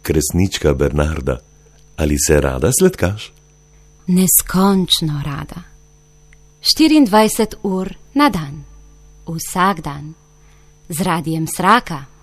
kresnička Bernarda, ali se rada sladkaš? Neskončno rada. 24 ur na dan, vsak dan, z Radiem Sraka.